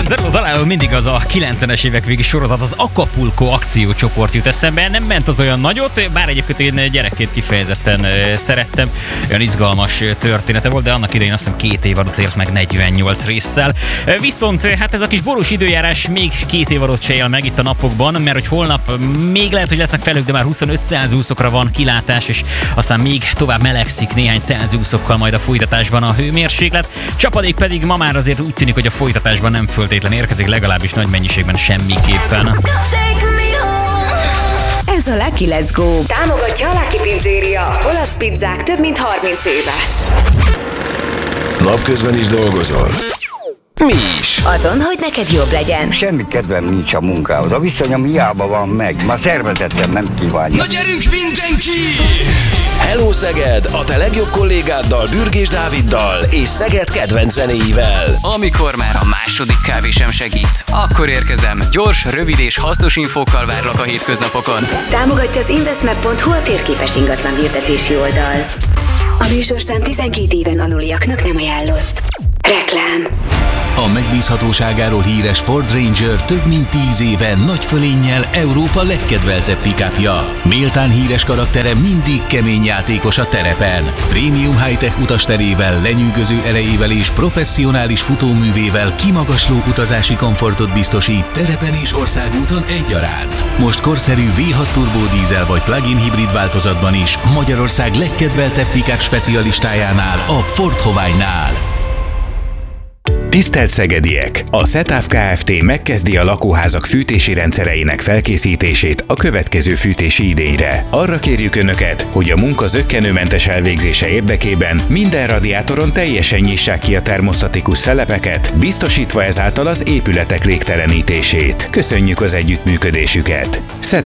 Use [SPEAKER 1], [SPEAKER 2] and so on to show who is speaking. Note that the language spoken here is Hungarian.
[SPEAKER 1] Talán mindig az a 90-es évek végi sorozat, az Acapulco akciócsoport jut eszembe. Nem ment az olyan nagyot, bár egyébként én gyerekként kifejezetten szerettem. Olyan izgalmas története volt, de annak idején azt hiszem 2 évadot ért meg 48 résszel. Viszont hát ez a kis borús időjárás még 2 évadot se él meg itt a napokban, mert hogy holnap még lehet, hogy lesznek felhők, de már 25 Celsiusokra van kilátás, és aztán még tovább melegszik néhány Celsiusokkal majd a folytatásban a hőmérséklet. Csapadék pedig ma már azért úgy tűnik, hogy a folytatásban nem föltétlen érkezik, legalábbis nagy mennyiségben semmiképpen.
[SPEAKER 2] Ez a Lucky Let's Go. Támogatja a Lucky Pizzeria. Olasz pizzák több mint 30 éve.
[SPEAKER 3] Napközben is dolgozol? Mi is.
[SPEAKER 2] Azon, hogy neked jobb legyen.
[SPEAKER 4] Semmi kedvem nincs a munkához. A viszonyom hiába van meg. Már szervezettem nem kívánja.
[SPEAKER 3] Na gyerünk mindenki! Hello Szeged! A te legjobb kollégáddal, Bürgés Dáviddal és Szeged kedvenc zenéivel.
[SPEAKER 5] Amikor már a második kávé sem segít, akkor érkezem. Gyors, rövid és hasznos infókkal várlak a hétköznapokon.
[SPEAKER 2] Támogatja az Investmap.hu, a térképes ingatlan hirdetési oldal. A műsorszám 12 éven aluliaknak nem ajánlott. Reklám.
[SPEAKER 6] A megbízhatóságáról híres Ford Ranger több mint 10 éve nagy fölénnyel Európa legkedveltebb pick-upja. Méltán híres karaktere mindig kemény játékos a terepen. Prémium high-tech utasterével, lenyűgöző elejével és professzionális futóművével kimagasló utazási komfortot biztosít terepen és országúton egyaránt. Most korszerű V6 turbódízel vagy plug-in hibrid változatban is Magyarország legkedveltebb pick-up specialistájánál, a Ford Hovály-nál.
[SPEAKER 7] Tisztelt szegediek! A Setav Kft. Megkezdi a lakóházak fűtési rendszereinek felkészítését a következő fűtési idényre. Arra kérjük Önöket, hogy a munka zökkenőmentes elvégzése érdekében minden radiátoron teljesen nyissák ki a termosztatikus szelepeket, biztosítva ezáltal az épületek légtelenítését. Köszönjük az együttműködésüket! Setav